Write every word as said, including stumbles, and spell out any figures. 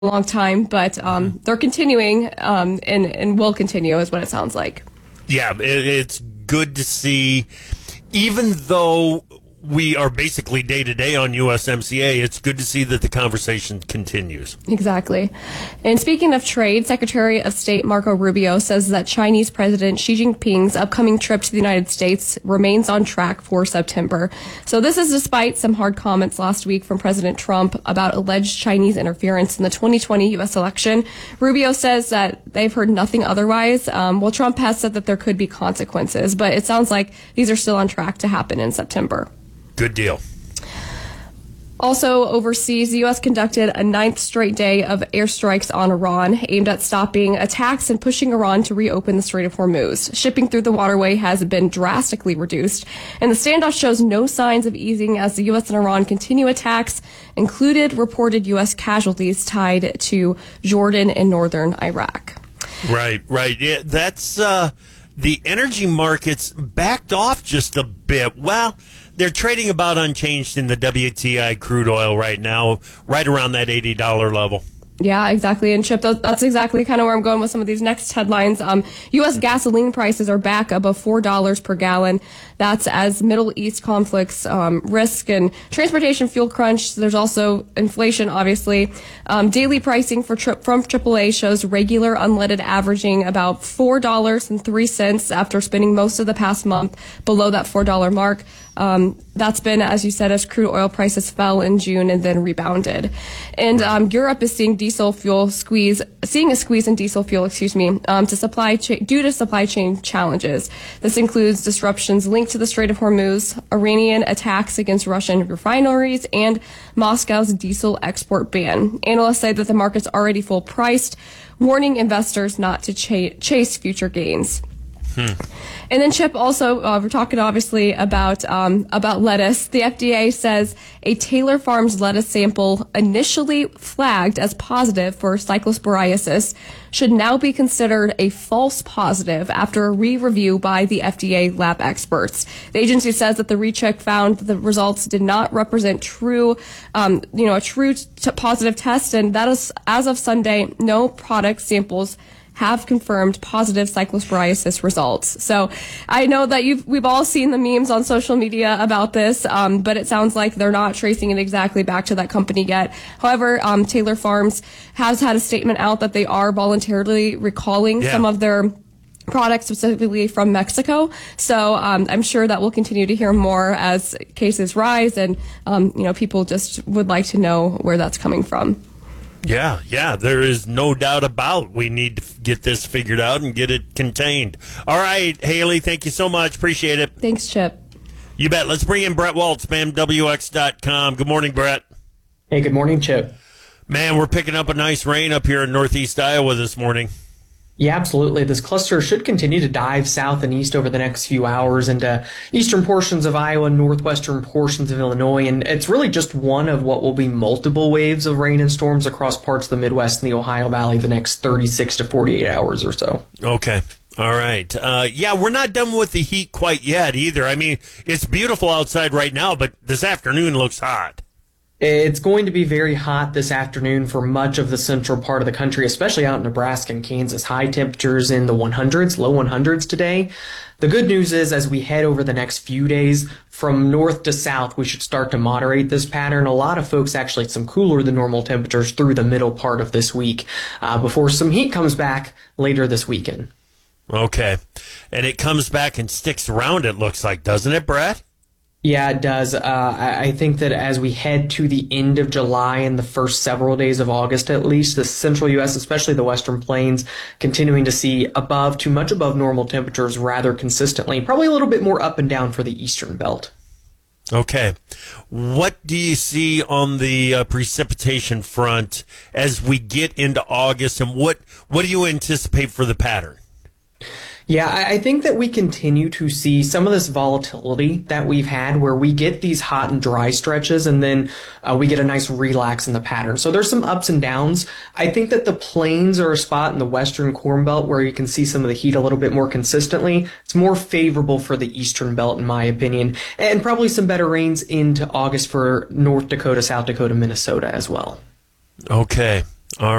long time, but um, they're continuing um, and, and will continue is what it sounds like. Yeah, it, it's good to see, even though we are basically day-to-day on U S M C A, it's good to see that the conversation continues. Exactly. And speaking of trade, Secretary of State Marco Rubio says that Chinese President Xi Jinping's upcoming trip to the United States remains on track for September. So this is despite some hard comments last week from President Trump about alleged Chinese interference in the twenty twenty U S election. Rubio says that they've heard nothing otherwise. Um, well, Trump has said that there could be consequences, but it sounds like these are still on track to happen in September. Good deal. Also overseas, the U S conducted a ninth straight day of airstrikes on Iran aimed at stopping attacks and pushing Iran to reopen the Strait of Hormuz. Shipping through the waterway has been drastically reduced, and the standoff shows no signs of easing as the U S and Iran continue attacks, included reported U S casualties tied to Jordan and northern Iraq. Right, right. Yeah, that's uh, the energy markets backed off just a bit. Well, they're trading about unchanged in the W T I crude oil right now, right around that eighty dollars level. Yeah, exactly. And Chip, that's exactly kind of where I'm going with some of these next headlines. Um, U S gasoline prices are back above four dollars per gallon. That's as Middle East conflicts um, risk and transportation fuel crunch. There's also inflation, obviously. Um, daily pricing for tri- from triple A shows regular unleaded averaging about four dollars and three cents after spending most of the past month below that four dollars mark. Um, that's been, as you said, as crude oil prices fell in June and then rebounded. And um, Europe is seeing diesel fuel squeeze, seeing a squeeze in diesel fuel, excuse me, um, to supply cha- due to supply chain challenges. This includes disruptions linked to the Strait of Hormuz, Iranian attacks against Russian refineries, and Moscow's diesel export ban. Analysts say that the market's already full priced, warning investors not to ch- chase future gains. Hmm. And then, Chip, also, uh, we're talking obviously about um, about lettuce. The F D A says a Taylor Farms lettuce sample initially flagged as positive for cyclosporiasis should now be considered a false positive after a re-review by the F D A lab experts. The agency says that the recheck found that the results did not represent true, um, you know, a true t- positive test, and that is, as of Sunday, no product samples have confirmed positive cyclosporiasis results. So I know that you've we've all seen the memes on social media about this, um, but it sounds like they're not tracing it exactly back to that company yet. However, um, Taylor Farms has had a statement out that they are voluntarily recalling yeah. some of their products, specifically from Mexico. So um, I'm sure that we'll continue to hear more as cases rise, and um, you know, people just would like to know where that's coming from. Yeah, yeah, there is no doubt about we need to get this figured out and get it contained. All right, Haley, thank you so much. Appreciate it. Thanks, Chip. You bet. Let's bring in Brett Waltz, man, W X dot com. Good morning, Brett. Hey, good morning, Chip. Man, we're picking up a nice rain up here in northeast Iowa this morning. Yeah, absolutely. This cluster should continue to dive south and east over the next few hours into eastern portions of Iowa, northwestern portions of Illinois, and it's really just one of what will be multiple waves of rain and storms across parts of the Midwest and the Ohio Valley the next thirty-six to forty-eight hours or so. Okay. All right. Uh, yeah, we're not done with the heat quite yet either. I mean, it's beautiful outside right now, but this afternoon looks hot. It's going to be very hot this afternoon for much of the central part of the country, especially out in Nebraska and Kansas. High temperatures in the hundreds, low hundreds today. The good news is, as we head over the next few days, from north to south, we should start to moderate this pattern. A lot of folks actually some cooler than normal temperatures through the middle part of this week uh, before some heat comes back later this weekend. Okay. And it comes back and sticks around, it looks like, doesn't it, Brett? Yeah, it does. Uh, I, I think that as we head to the end of July and the first several days of August, at least, the central U S, especially the Western Plains, continuing to see above to much above normal temperatures rather consistently, probably a little bit more up and down for the eastern belt. Okay. What do you see on the uh, precipitation front as we get into August, and what, what do you anticipate for the pattern? Yeah, I think that we continue to see some of this volatility that we've had where we get these hot and dry stretches and then uh, we get a nice relax in the pattern. So there's some ups and downs. I think that the plains are a spot in the western Corn Belt where you can see some of the heat a little bit more consistently. It's more favorable for the eastern belt, in my opinion, and probably some better rains into August for North Dakota, South Dakota, Minnesota as well. Okay. All